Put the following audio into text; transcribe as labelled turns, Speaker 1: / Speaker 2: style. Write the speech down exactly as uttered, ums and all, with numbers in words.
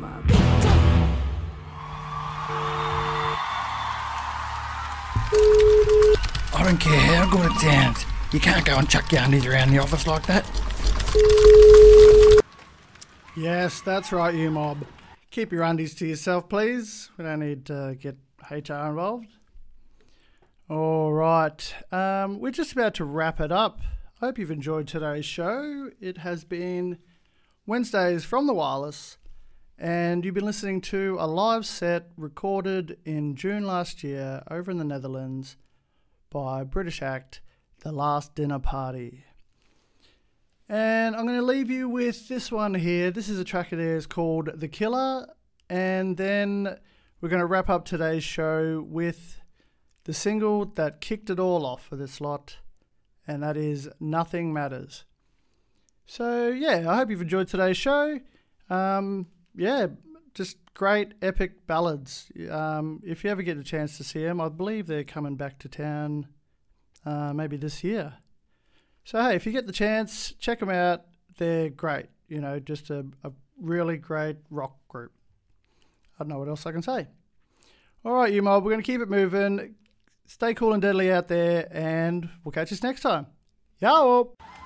Speaker 1: Mob.
Speaker 2: I don't care how good it sounds. You can't go and chuck your undies around the office like that.
Speaker 3: Yes, that's right, you mob. Keep your undies to yourself, please. We don't need to get H R involved. All right, um, we're just about to wrap it up. I hope you've enjoyed today's show. It has been Wednesdays from the Wireless, and you've been listening to a live set recorded in June last year over in the Netherlands by British act The Last Dinner Party. And I'm going to leave you with this one here. This is a track of theirs called The Killer, and then we're going to wrap up today's show with the single that kicked it all off for this lot, and that is Nothing Matters. So, yeah, I hope you've enjoyed today's show. Um, yeah, just great epic ballads. Um, if you ever get a chance to see them, I believe they're coming back to town uh, maybe this year. So, hey, if you get the chance, check them out. They're great. You know, just a, a really great rock group. I don't know what else I can say. All right, you mob, we're going to keep it moving. Stay cool and deadly out there, and we'll catch us next time. Yo!